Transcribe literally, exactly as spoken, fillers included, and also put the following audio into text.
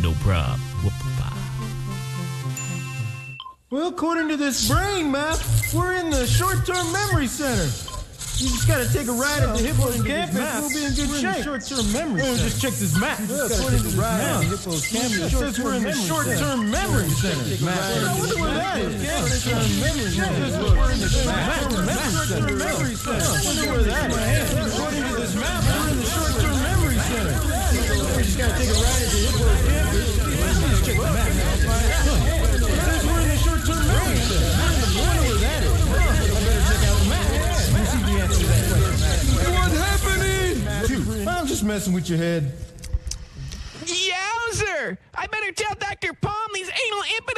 no problem. Well, according to this brain map, we're in the short-term memory center. You just gotta take a ride at the hippocampus, we'll be in good shape. Short-term memory center. Just check this map. Yeah, according to this map, hippocampus. It says we're in the short-term memory center. I wonder where that is. Short-term memory center. We're in the short-term memory center. I wonder where that is. According to this map, we're in the short-term memory center. We just gotta take a ride at the hippocampus. Just check the map. It says we're in the short-term memory center. I wonder where that is. I better check out the map. What's happening? Dude, I'm just messing with your head. Yowzer! I better tell Doctor Palm these anal impotent